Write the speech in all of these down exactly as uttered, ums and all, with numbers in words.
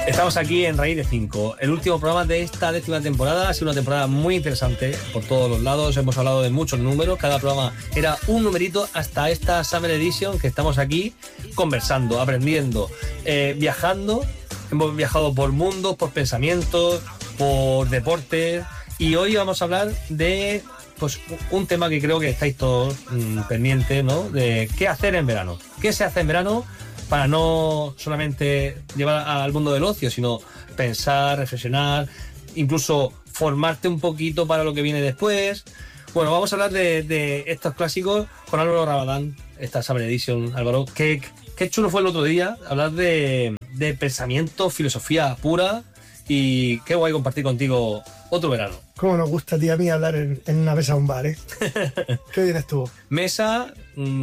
Estamos aquí en Raíz de cinco, el último programa de esta décima temporada. Ha sido una temporada muy interesante por todos los lados. Hemos hablado de muchos números, cada programa era un numerito, hasta esta Summer Edition que estamos aquí conversando, aprendiendo, eh, viajando. Hemos viajado por mundos, por pensamientos, por deportes, y hoy vamos a hablar de pues un tema que creo que estáis todos mmm, pendientes, ¿no? De qué hacer en verano. ¿Qué se hace en verano para no solamente llevar al mundo del ocio, sino pensar, reflexionar, incluso formarte un poquito para lo que viene después? Bueno, vamos a hablar de, de estos clásicos con Álvaro Rabadán, esta Summer Edition. Álvaro, qué, qué chulo fue el otro día hablar de, de pensamiento, filosofía pura, y qué guay compartir contigo otro verano. Cómo nos gusta, tía, a mí hablar en, en una mesa de un bar, ¿eh? Qué bien estuvo. Mesa,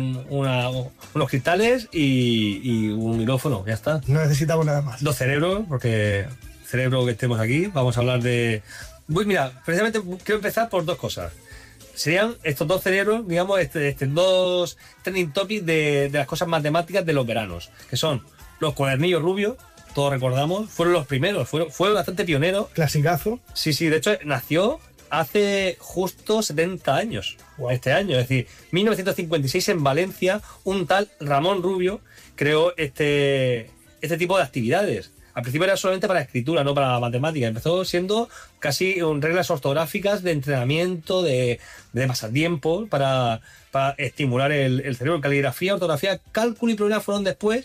una, unos cristales y, y un micrófono, ya está. No necesitamos nada más. Dos cerebros, porque cerebro que estemos aquí, vamos a hablar de... Uy, mira, precisamente quiero empezar por dos cosas. Serían estos dos cerebros, digamos, este, este dos trending topics de, de las cosas matemáticas de los veranos, que son los cuadernillos rubios. Todos recordamos, fueron los primeros, fueron, fueron bastante pioneros. Clasicazo. Sí, sí, de hecho nació hace justo setenta años, wow. Este año, es decir, mil novecientos cincuenta y seis en Valencia, un tal Ramón Rubio creó este, este tipo de actividades. Al principio era solamente para escritura, no para matemática. Empezó siendo casi un, reglas ortográficas de entrenamiento, de, de pasatiempo, para, para estimular el, el cerebro. Caligrafía, ortografía, cálculo y problemas fueron después.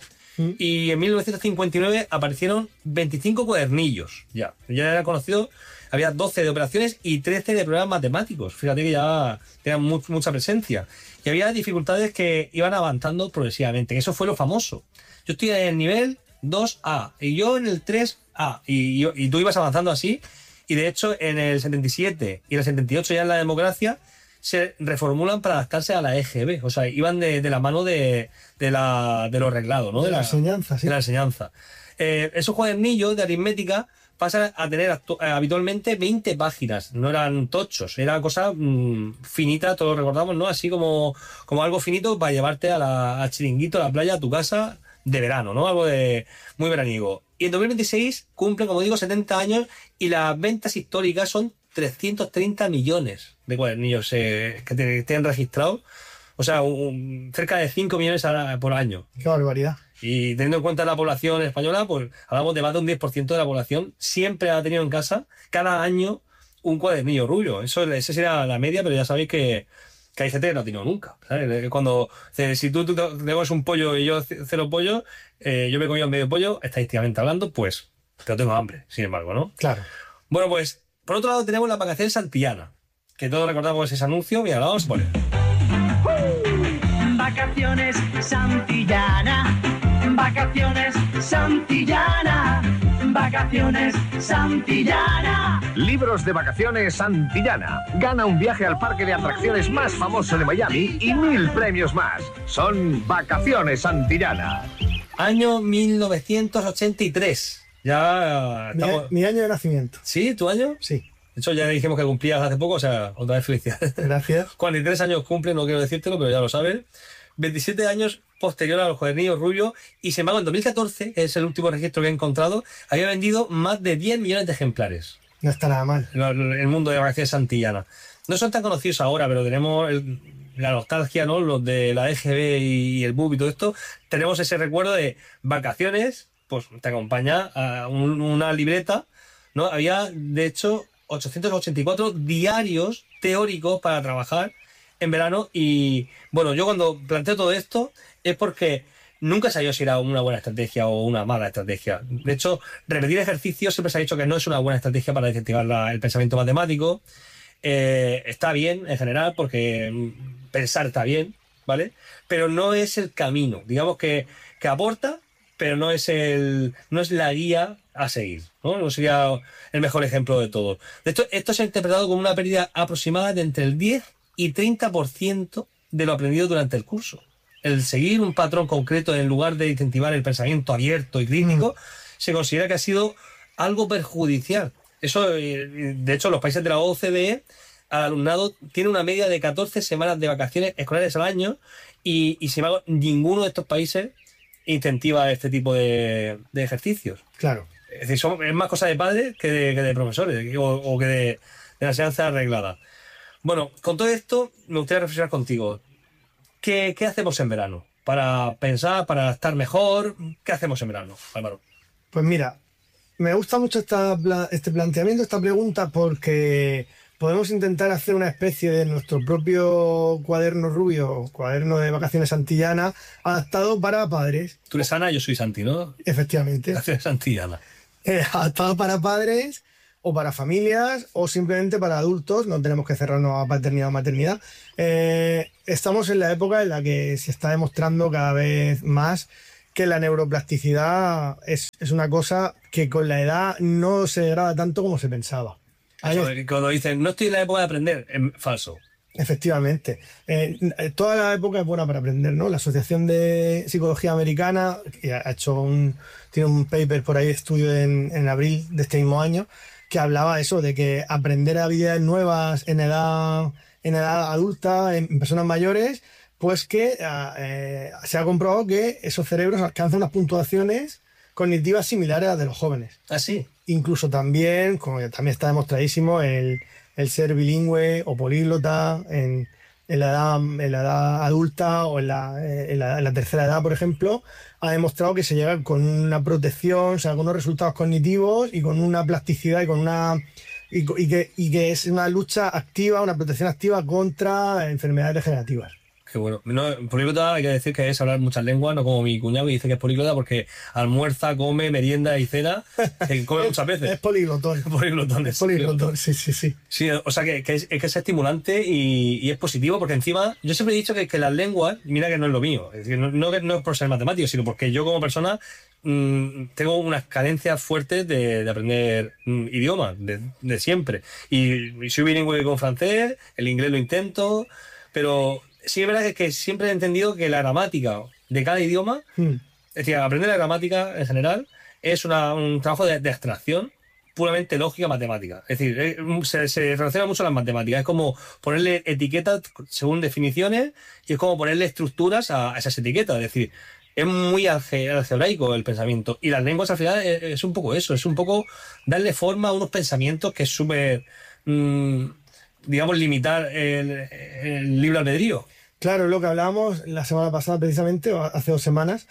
Y en mil novecientos cincuenta y nueve aparecieron veinticinco cuadernillos. Ya, ya era conocido, había doce de operaciones y trece de problemas matemáticos. Fíjate que ya tenían mu- mucha presencia. Y había dificultades que iban avanzando progresivamente. Eso fue lo famoso. Yo estoy en el nivel dos A y yo en el tres A. Y, y, y tú ibas avanzando así. Y de hecho, en el setenta y siete y en el setenta y ocho, ya en la democracia, se reformulan para adaptarse a la E G B. O sea, iban de, de la mano de, de, la, de lo reglado, ¿no? De, de la, la enseñanza, sí. De la enseñanza. Eh, esos cuadernillos de aritmética pasan a tener actu- habitualmente veinte páginas. No eran tochos, era cosa mmm, finita, todos recordamos, ¿no? Así como, como algo finito para llevarte a la, al chiringuito, a la playa, a tu casa de verano, ¿no? Algo de muy veraniego. Y en dos mil veintiséis cumplen, como digo, setenta años, y las ventas históricas son trescientos treinta millones de cuadernillos eh, que te, te han registrado. O sea, un, cerca de cinco millones a, por año. Qué barbaridad. Y teniendo en cuenta la población española, pues hablamos de más de un diez por ciento de la población siempre ha tenido en casa cada año un cuadernillo rubio. Eso, esa sería la media, pero ya sabéis que, que hay gente que no ha tenido nunca, ¿sabes? Cuando, si tú, tú te comes un pollo y yo cero pollo, eh, yo me he comido medio pollo, estadísticamente hablando, pues, pero tengo hambre, sin embargo, ¿no? Claro. Bueno, pues, por otro lado tenemos la vacación santillana, que todos recordamos ese anuncio. Mira, lo vamos a poner. Vacaciones Santillana, vacaciones Santillana, vacaciones Santillana. Libros de vacaciones Santillana. Gana un viaje al parque de atracciones más famoso de Miami y mil premios más. Son Vacaciones Santillana. Año mil novecientos ochenta y tres. Ya mi, estamos... mi año de nacimiento. ¿Sí? ¿Tu año? Sí. De hecho, ya dijimos que cumplías hace poco, o sea, otra vez felicidades. Gracias. cuarenta y tres años cumple, no quiero decírtelo, pero ya lo sabes. veintisiete años posterior a los cuadernillos rubios, y sin embargo en dos mil catorce, que es el último registro que he encontrado, había vendido más de diez millones de ejemplares. No está nada mal. El mundo de vacaciones santillana. No son tan conocidos ahora, pero tenemos el, la nostalgia, ¿no? Los de la E G B y el B U B y todo esto. Tenemos ese recuerdo de vacaciones, pues te acompaña a un, una libreta, ¿no? Había, de hecho, ochocientos ochenta y cuatro diarios teóricos para trabajar en verano. Y bueno, yo cuando planteo todo esto es porque nunca sabía si era una buena estrategia o una mala estrategia. De hecho, repetir ejercicios siempre se ha dicho que no es una buena estrategia para incentivar la, el pensamiento matemático. Eh, está bien en general porque pensar está bien, ¿vale? Pero no es el camino. Digamos que, que aporta, pero no es el no es la guía a seguir, ¿no? No sería el mejor ejemplo de todo. De hecho, esto se ha interpretado como una pérdida aproximada de entre el diez y treinta por ciento de lo aprendido durante el curso. El seguir un patrón concreto en lugar de incentivar el pensamiento abierto y crítico, mm. se considera que ha sido algo perjudicial. Eso, de hecho, los países de la O C D E, al alumnado tiene una media de catorce semanas de vacaciones escolares al año, y, y sin embargo, ninguno de estos países incentiva este tipo de, de ejercicios. Claro. Es decir, son- es más cosa de padres que de, que de profesores o, o que de, de la enseñanza arreglada. Bueno, con todo esto me gustaría reflexionar contigo. ¿Qué, qué hacemos en verano? Para pensar, para estar mejor, ¿qué hacemos en verano, Álvaro? Pues mira, me gusta mucho esta, pla- este planteamiento, esta pregunta, porque podemos intentar hacer una especie de nuestro propio cuaderno rubio, cuaderno de vacaciones santillanas, adaptado para padres, Tú eres Ana, yo soy Santi, ¿no? efectivamente. Gracias, Santi y Ana. Eh, adaptado para padres o para familias o simplemente para adultos, no tenemos que cerrarnos a paternidad o maternidad. Eh, estamos en la época en la que se está demostrando cada vez más que la neuroplasticidad es, es una cosa que con la edad no se degrada tanto como se pensaba. Hay- Eso, que cuando dicen, no estoy en la época de aprender, es falso. Efectivamente. Eh, toda la época es buena para aprender, ¿no? La Asociación de Psicología Americana que ha hecho un, tiene un paper por ahí, estudio en, en abril de este mismo año, que hablaba eso, de que aprender habilidades nuevas en edad, en edad adulta, en, en personas mayores, pues que ah, eh, se ha comprobado que esos cerebros alcanzan unas puntuaciones cognitivas similares a las de los jóvenes. ¿Ah, sí? Incluso también, como ya también está demostradísimo, el, el ser bilingüe o políglota en, en la edad, en la edad adulta o en la, eh, en la- en la tercera edad, por ejemplo, ha demostrado que se llega con una protección, o sea, con unos resultados cognitivos y con una plasticidad y con una y, co- y que, y que es una lucha activa, una protección activa contra enfermedades degenerativas. Qué bueno. No, políglota hay que decir que es hablar muchas lenguas, no como mi cuñado que dice que es políglota porque almuerza, come, merienda y cena, que come muchas Es veces. poliglotón. Poliglotón, Es poliglotón, sí, sí, sí. Sí, o sea que, que es, es que es estimulante y, y es positivo porque encima, yo siempre he dicho que, que las lenguas, mira que no es lo mío, es decir, no, no, que- no es por ser matemático, sino porque yo como persona mm, tengo unas carencias fuertes de, de aprender mm, idiomas, de, de siempre. Y, y soy bilingüe con francés, el inglés lo intento, pero sí es verdad que, que siempre he entendido que la gramática de cada idioma, Mm. es decir, aprender la gramática en general es una- un trabajo de, de abstracción puramente lógica matemática. Es decir, eh, se, se relaciona mucho a las matemáticas. Es como ponerle etiquetas según definiciones y es como ponerle estructuras a, a esas etiquetas. Es decir, es muy alge- algebraico el pensamiento. Y las lenguas al final es, es un poco eso, es un poco darle forma a unos pensamientos que es súper, mm, digamos, limitar el, el libre albedrío. Claro, lo que hablábamos la semana pasada, precisamente, o hace dos semanas,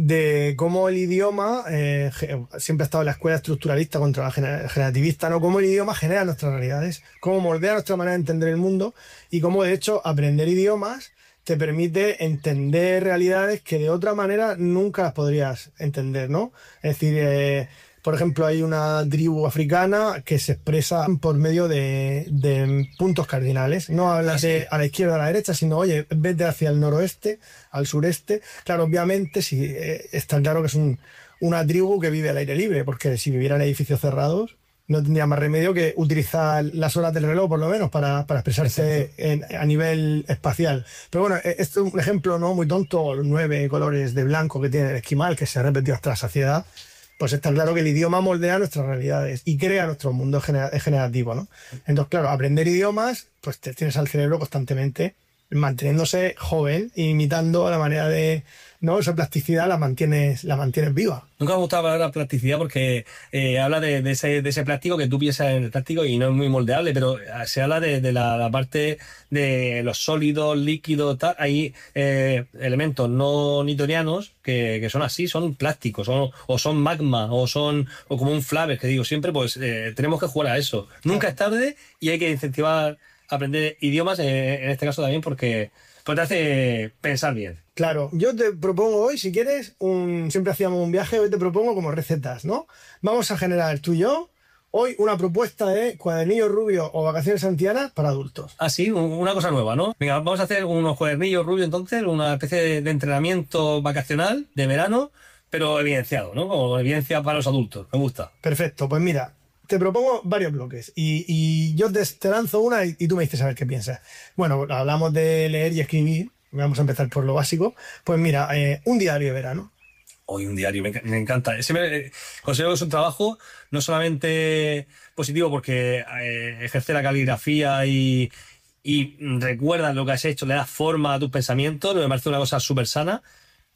de cómo el idioma, eh, ge- siempre ha estado en la escuela estructuralista contra la gener- generativista, ¿no? Cómo el idioma genera nuestras realidades, cómo moldea nuestra manera de entender el mundo y cómo, de hecho, aprender idiomas te permite entender realidades que de otra manera nunca las podrías entender, ¿no? Es decir, eh, por ejemplo, hay una tribu africana que se expresa por medio de, de puntos cardinales. No hablas de a la izquierda o a la derecha, sino, oye, vete hacia el noroeste, al sureste. Claro, obviamente, sí, eh, está claro que es un- una tribu que vive al aire libre, porque si viviera en edificios cerrados, no tendría más remedio que utilizar las horas del reloj, por lo menos, para, para expresarse en- a nivel espacial. Pero bueno, eh, esto es un ejemplo no muy tonto, los nueve colores de blanco que tiene el esquimal, que se ha repetido hasta la saciedad. Pues está claro que el idioma moldea nuestras realidades y crea nuestro mundo genera- generativo, ¿no? Entonces, claro, aprender idiomas, pues te tienes al cerebro constantemente manteniéndose joven, imitando la manera de, ¿no? Esa plasticidad la mantienes, la mantienes viva. Nunca me ha gustado la palabra plasticidad porque eh, habla de, de ese, de ese plástico que tú piensas en el plástico y no es muy moldeable, pero eh, se habla de, de la, la parte de los sólidos, líquidos, tal. Hay eh, elementos no newtonianos que, que son así, son plásticos, son- o son magma, o son o como un flaves, que digo siempre, pues eh, tenemos que jugar a eso. Nunca es tarde y hay que incentivar a aprender idiomas, eh, en este caso también, porque, porque te hace pensar bien. Claro, yo te propongo hoy, si quieres, un, siempre hacíamos un viaje, hoy te propongo como recetas, ¿no? Vamos a generar tú y yo hoy una propuesta de cuadernillo rubio o vacaciones santianas para adultos. Ah, sí, un- una cosa nueva, ¿no? Venga, vamos a hacer unos cuadernillos rubios entonces, una especie de, de entrenamiento vacacional de verano, pero evidenciado, ¿no? Como evidencia para los adultos. Me gusta. Perfecto, pues mira, te propongo varios bloques y, y yo te, te lanzo una y, y tú me dices a ver qué piensas. Bueno, hablamos de leer y escribir, vamos a empezar por lo básico. Pues mira, eh, un diario de verano. Hoy un diario, me, enc- me encanta. Siempre, eh, considero que es un trabajo no solamente positivo porque eh, ejerce la caligrafía y, y recuerdas lo que has hecho, le das forma a tus pensamientos, me parece una cosa súper sana,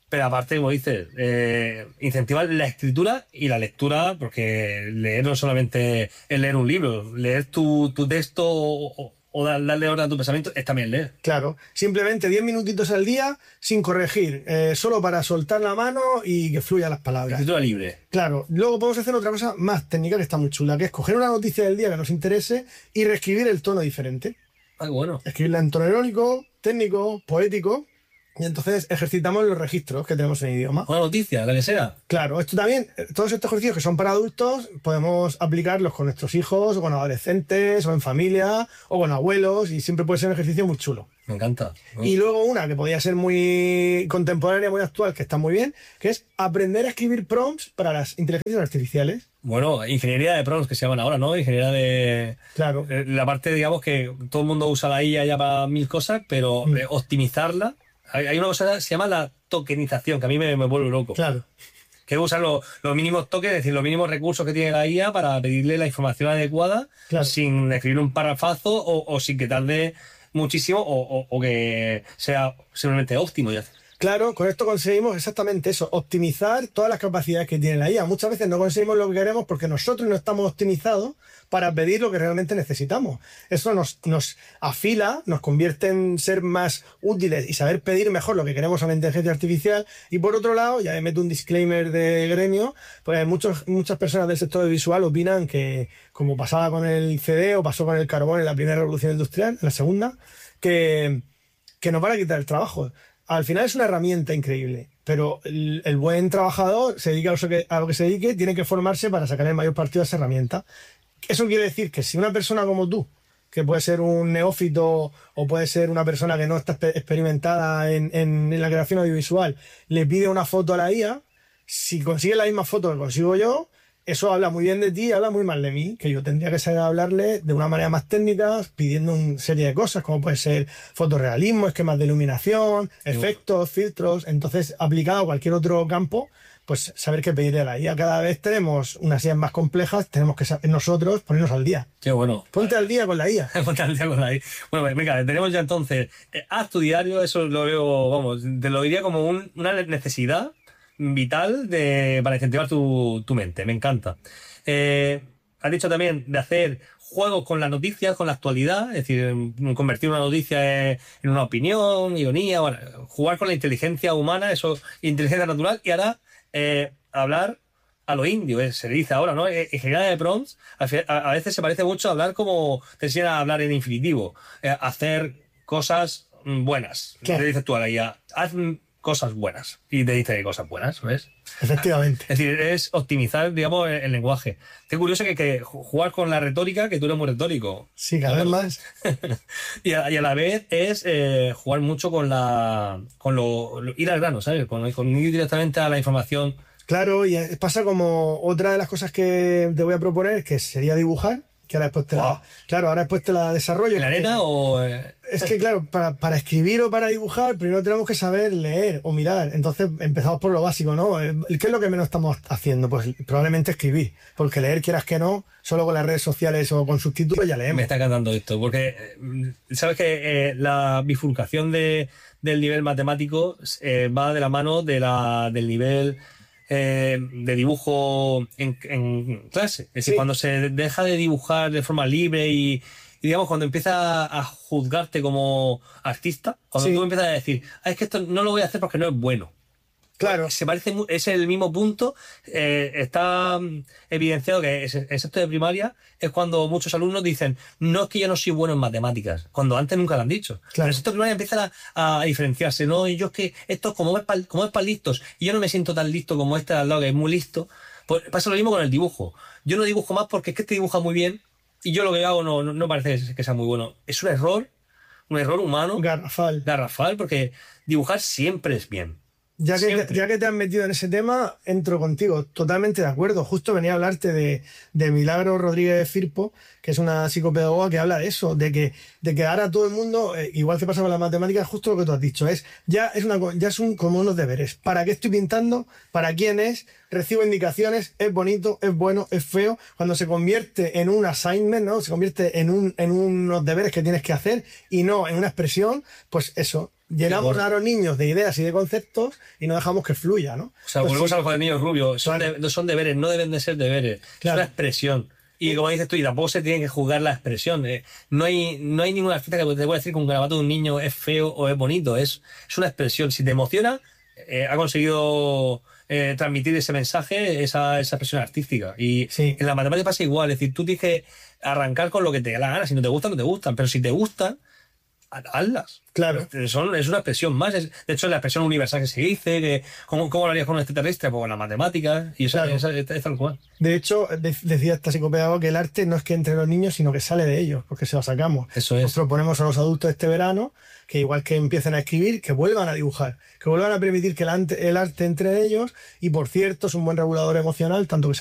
Pero aparte, como dices, eh, incentivar la escritura y la lectura, porque leer no solamente es leer un libro, leer tu, tu texto o, o darle orden a tu pensamiento es también leer. Claro, simplemente diez minutitos al día sin corregir, eh, solo para soltar la mano y que fluyan las palabras. Escritura libre. Claro, luego podemos hacer otra cosa más técnica que está muy chula, que es coger una noticia del día que nos interese y reescribir el tono diferente. Ah, bueno. Escribirla en tono irónico, técnico, poético. Y entonces ejercitamos los registros que tenemos en idioma. Una noticia, la que sea. Claro, esto también, todos estos ejercicios que son para adultos, podemos aplicarlos con nuestros hijos, o con adolescentes, o en familia, o con abuelos, y siempre puede ser un ejercicio muy chulo. Me encanta. Y luego una que podría ser muy contemporánea, muy actual, que está muy bien, que es aprender a escribir prompts para las inteligencias artificiales. Bueno, ingeniería de prompts que se llaman ahora, ¿no? Ingeniería de... Claro. Eh, La parte, digamos, que todo el mundo usa la I A ya para mil cosas, pero Mm. eh, optimizarla... Hay hay una cosa que se llama la tokenización, que a mí me, me vuelve loco. Claro. Que usan los, los mínimos tokens, es decir, los mínimos recursos que tiene la I A para pedirle la información adecuada, Claro. sin escribir un parrafazo o, o sin que tarde muchísimo o, o- o que sea simplemente óptimo. Ya. Claro, con esto conseguimos exactamente eso, optimizar todas las capacidades que tiene la I A. Muchas veces no conseguimos lo que queremos porque nosotros no estamos optimizados para pedir lo que realmente necesitamos. Eso nos, nos afila, nos convierte en ser más útiles y saber pedir mejor lo que queremos a la inteligencia artificial. Y por otro lado, ya me meto un disclaimer de gremio, pues muchos, muchas personas del sector visual opinan que, como pasaba con el C D o pasó con el carbón en la primera revolución industrial, en la segunda, que, que nos van a quitar el trabajo. Al final es una herramienta increíble, pero el, el buen trabajador, se dedica a lo, que, a lo que se dedique, tiene que formarse para sacar el mayor partido de esa herramienta. Eso quiere decir que si una persona como tú, que puede ser un neófito o puede ser una persona que no está exper- experimentada en, en, en la creación audiovisual, le pide una foto a la I A, si consigue la misma foto que consigo yo, eso habla muy bien de ti y habla muy mal de mí, que yo tendría que saber hablarle de una manera más técnica, pidiendo una serie de cosas, como puede ser fotorrealismo, esquemas de iluminación, efectos, filtros. Entonces, aplicado a cualquier otro campo, pues saber qué pedirle a la I A. Cada vez tenemos unas I As más complejas, tenemos que saber nosotros ponernos al día. Qué bueno. Ponte al día con la I A. Ponte al día con la I A. Bueno, venga, tenemos ya entonces, eh, haz tu diario, eso lo veo, vamos, te lo diría como un- una necesidad vital de, para incentivar tu, tu mente. Me encanta. Eh, has dicho también de hacer juegos con las noticias, con la actualidad, es decir, mm, convertir una noticia en, en una opinión, ironía, bueno, jugar con la inteligencia humana, eso, inteligencia natural, y ahora eh, hablar a lo indio, eh, se dice ahora, ¿no? Eh, Ingeniería de prompts, a, fe- a- a veces se parece mucho a hablar como te enseñan a hablar en infinitivo, eh, hacer cosas mm, buenas. Claro. Le dices tú a la I A, haz mm, cosas buenas, y te dice cosas buenas, ¿ves? Efectivamente. Es decir, es optimizar, digamos, el, el lenguaje. Qué curioso que, que jugar con la retórica, que tú eres muy retórico. Sí, cada vez más. y, a, y a la vez es eh, jugar mucho con la con lo, lo- ir al grano, ¿sabes? Con, con ir directamente a la información. Claro, y pasa como otra de las cosas que te voy a proponer, que sería dibujar, que ahora después te la, Wow. claro, ahora después te la desarrollo. ¿En la arena o...? eh, Es que, claro, para, para escribir o para dibujar, primero tenemos que saber leer o mirar. Entonces empezamos por lo básico, ¿no? ¿Qué es lo que menos estamos haciendo? Pues probablemente escribir. Porque leer, quieras que no, solo con las redes sociales o con subtítulos ya me leemos. está encantando esto, porque eh, sabes que eh, la bifurcación de, del nivel matemático eh, va de la mano de la, del nivel eh, de dibujo en, en clase. Es decir, Sí. cuando se deja de dibujar de forma libre y, y digamos, cuando empieza a juzgarte como artista, cuando Sí. tú empiezas a decir, ah, es que esto no lo voy a hacer porque no es bueno. Claro. Se parece, mu- es el mismo punto. eh, está mm, evidenciado que es- en sexto de primaria es cuando muchos alumnos dicen, no es que yo no soy bueno en matemáticas, cuando antes nunca lo han dicho. Pero en sexto de primaria empiezan a, a diferenciarse, no, y yo es que esto como es para como es para listos, y yo no me siento tan listo como este de al lado que es muy listo. Pues pasa lo mismo con el dibujo. Yo no dibujo más porque es que este dibuja muy bien y yo lo que hago no, no, no parece que sea muy bueno. Es un error, un error humano, Garrafal. garrafal, porque dibujar siempre es bien. Ya que, Siempre. te, ya que te has metido en ese tema, entro contigo. Totalmente de acuerdo. Justo venía a hablarte de, de Milagro Rodríguez Firpo, que es una psicopedagoga que habla de eso, de que, de que ahora todo el mundo, eh, igual que pasa con las matemáticas, justo lo que tú has dicho, es ya es una co- ya es un, como unos deberes. ¿Para qué estoy pintando? ¿Para quién es? Recibo indicaciones, es bonito, es bueno, es feo. Cuando se convierte en un assignment, ¿no? Se convierte en, un, en unos deberes que tienes que hacer y no en una expresión, pues eso. llenamos por- a los niños de ideas y de conceptos y no dejamos que fluya, ¿no? O sea, Pues volvemos sí, a los niños rubios. Son, Claro. de- no son deberes, no deben de ser deberes. Claro. Es una expresión. Y como dices tú, y tampoco se tiene que juzgar la expresión. eh. No hay no hay ninguna artista que te pueda decir que un garabato de un niño es feo o es bonito. Es, es una expresión. Si te emociona, eh, ha conseguido eh, transmitir ese mensaje, esa, esa expresión artística. Y Sí. en la matemática pasa igual. Es decir, tú tienes que arrancar con lo que te da la gana. Si no te gustan, no te gustan. Pero si te gustan, ha- hazlas. Claro. Son, es una expresión más. Es, de hecho, es la expresión universal que se dice. Que, ¿cómo, ¿Cómo lo harías con un extraterrestre? Pues con las matemáticas. Y esa, Claro. esa- esa- es tal cual. De hecho, de- decía esta psicopedagoga que el arte no es que entre los niños, sino que sale de ellos, porque se lo sacamos. Eso es. Nos proponemos a los adultos este verano que igual que empiecen a escribir, que vuelvan a dibujar, que vuelvan a permitir que el ante- el arte entre ellos, y por cierto es un buen regulador emocional, tanto que